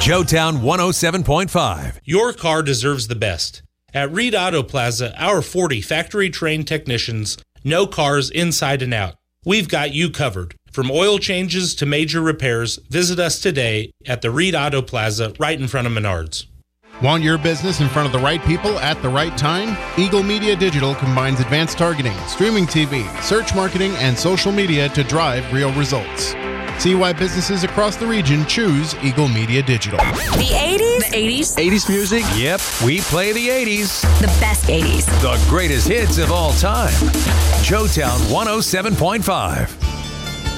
Joetown 107.5. Your car deserves the best. At Reed Auto Plaza, our 40 factory-trained technicians know cars inside and out. We've got you covered. From oil changes to major repairs, visit us today at the Reed Auto Plaza right in front of Menards. Want your business in front of the right people at the right time? Eagle Media Digital combines advanced targeting, streaming TV, search marketing, and social media to drive real results. See why businesses across the region choose Eagle Media Digital. The 80s? The 80s? 80s music? Yep, we play the 80s. The best 80s. The greatest hits of all time. Joetown 107.5.